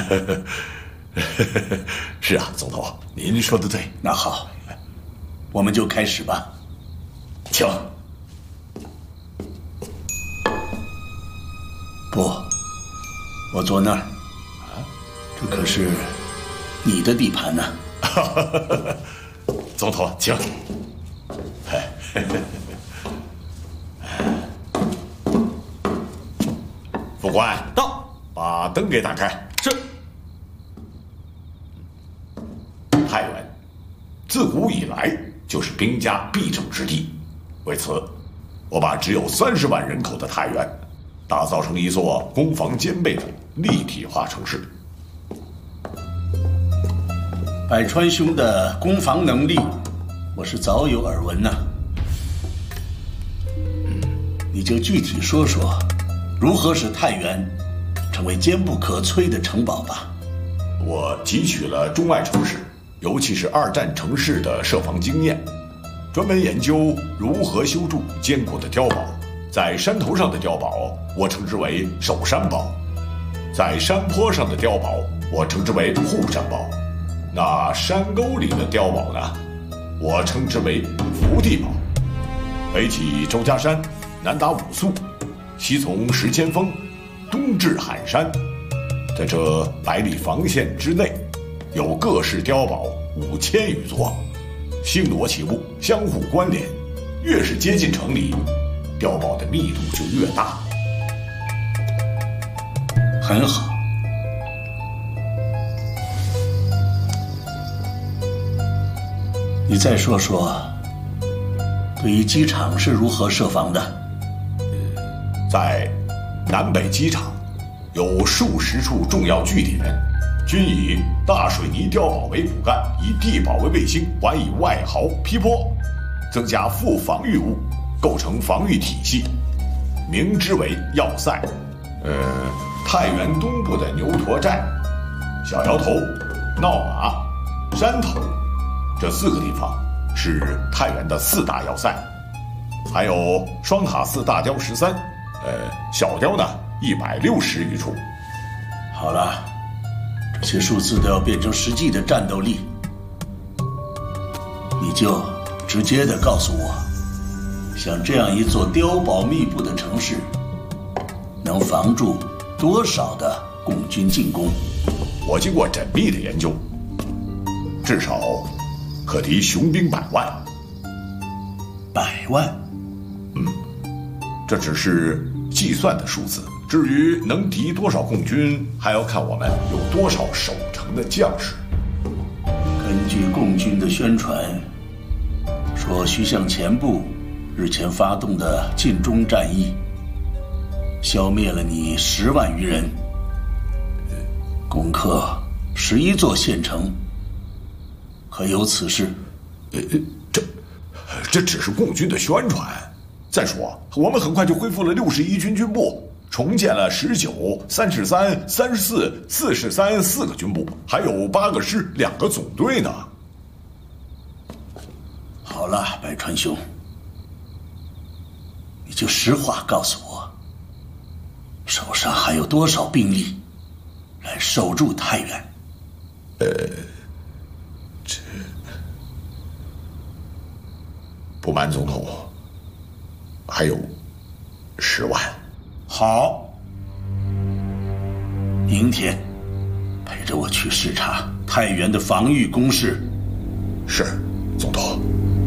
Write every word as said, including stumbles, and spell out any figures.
是啊，总统，您说的对。 那好，我们就开始吧。请。不，我坐那儿。啊，这可是你的地盘呢。 总统，请。副官到，把灯给打开。 是。 太原自古以来就是兵家必争之地，为此，我把只有三十万人口的太原打造成一座攻防兼备的立体化城市。 百川兄的攻防能力，我是早有耳闻呐。你就具体说说，如何使太原成为坚不可摧的城堡吧。 我汲取了中外城市，尤其是二战城市的设防经验，专门研究如何修筑坚固的碉堡。在山头上的碉堡，我称之为守山堡；在山坡上的碉堡，我称之为护山堡。那山沟里的碉堡呢，我称之为伏地堡。北起周家山，南打五宿，西从石前峰，东至罕山，在这百里防线之内，有各式碉堡五千余座，星罗棋布，相互关联。越是接近城里，碉堡的密度就越大。 很好。你再说说，对于机场是如何设防的？ 在南北机场有数十处重要据点，均以大水泥碉堡为骨干，以地堡为卫星，还以外壕劈坡，增加副防御物，构成防御体系，名之为要塞。呃，太原东部的牛驼寨、小窑头、闹马、山头这四个地方是太原的四大要塞，还有双塔寺大碉十三，呃，小碉呢一百六十余处。 好了，这些数字都要变成实际的战斗力，你就直接的告诉我，像这样一座碉堡密布的城市，能防住多少的共军进攻？ 我经过缜密的研究，至少可敌雄兵百万。 百万？ 嗯，这只是计算的数字。至于能敌多少共军，还要看我们有多少守城的将士。 根据共军的宣传，说徐向前部日前发动的晋中战役，消灭了你十万余人，攻克十一座县城，可有此事？ 呃，这这只是共军的宣传。再说，我们很快就恢复了六十一军军部，重建了十九、三十三、三十四、四十三四个军部，还有八个师、两个总队呢。 好了，百川兄，你就实话告诉我，手上还有多少兵力来守住太原？ 呃，这不瞒总统，还有十万。 好，明天陪着我去视察太原的防御工事。 是，总统。